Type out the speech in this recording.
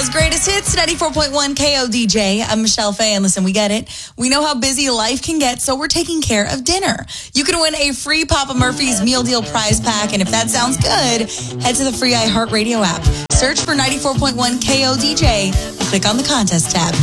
Montreal's greatest hits, 94.1 KODJ. I'm Michelle Faye, and listen, we get it. We know how busy life can get, so we're taking care of dinner. You can win a free Papa Murphy's Meal Deal prize pack, and if that sounds good, head to the free iHeartRadio app. Search for 94.1 KODJ. Click on the contest tab.